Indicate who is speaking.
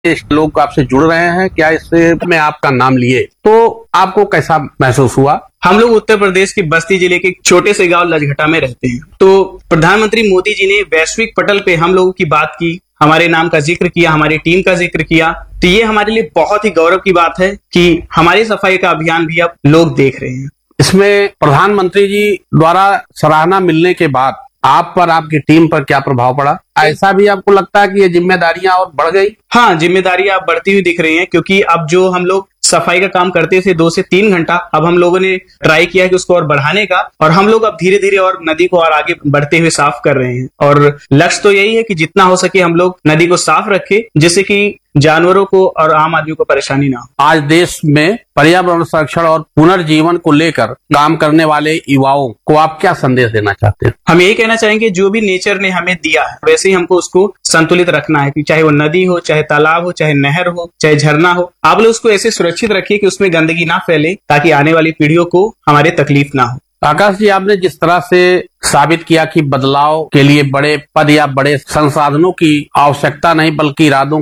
Speaker 1: लोग आपसे जुड़ रहे हैं, क्या इससे में आपका नाम लिए तो आपको कैसा महसूस हुआ?
Speaker 2: हम लोग उत्तर प्रदेश के बस्ती जिले के एक छोटे से गांव लजघटा में रहते हैं। तो प्रधानमंत्री मोदी जी ने वैश्विक पटल पे हम लोगों की बात की, हमारे नाम का जिक्र किया, हमारी टीम का जिक्र किया। तो ये हमारे लिए बहुत ही गौरव की बात है कि हमारी सफाई का अभियान भी अब लोग देख रहे हैं।
Speaker 1: इसमें प्रधानमंत्री जी द्वारा सराहना मिलने के बाद आप पर, आपकी टीम पर क्या प्रभाव पड़ा? ऐसा भी आपको लगता है कि ये जिम्मेदारियां और बढ़ गई?
Speaker 2: हाँ, जिम्मेदारियां अब बढ़ती हुई दिख रही हैं, क्योंकि अब जो हम लोग सफाई का काम करते थे 2 से 3 घंटा, अब हम लोगों ने ट्राई किया कि उसको और बढ़ाने का, और हम लोग अब धीरे धीरे और नदी को और आगे बढ़ते हुए साफ कर रहे हैं। और लक्ष्य तो यही है कि जितना हो सके हम लोग नदी को साफ रखें, जिससे कि जानवरों को और आम आदमी को परेशानी ना हो।
Speaker 1: आज देश में पर्यावरण संरक्षण और पुनर्जीवन को लेकर काम करने वाले युवाओं को आप क्या संदेश देना चाहते हैं?
Speaker 2: हम यही कहना चाहेंगे, जो भी नेचर ने हमें दिया है वैसे ही हमको उसको संतुलित रखना है, कि चाहे वो नदी हो, चाहे तालाब हो, चाहे नहर हो, चाहे झरना हो, आप लोग उसको ऐसे सुरक्षित रखिए कि उसमें गंदगी ना फैले, ताकि आने वाली पीढ़ियों को हमारे तकलीफ ना हो।
Speaker 1: आकाश जी, आपने जिस तरह से साबित किया कि बदलाव के लिए बड़े पद या बड़े संसाधनों की आवश्यकता नहीं, बल्कि इरादों